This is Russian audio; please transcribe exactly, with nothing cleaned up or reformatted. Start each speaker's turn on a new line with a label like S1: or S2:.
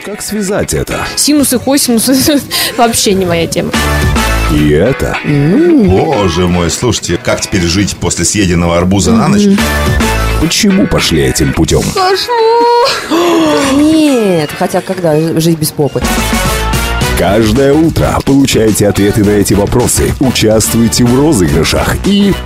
S1: Как связать это?
S2: Синусы, косинусы вообще не моя тема.
S1: И это?
S3: Боже мой, слушайте, как теперь жить после съеденного арбуза на ночь?
S1: Почему пошли этим путем?
S4: Нет, хотя когда жить без попы?
S1: Каждое утро получайте ответы на эти вопросы, участвуйте в розыгрышах и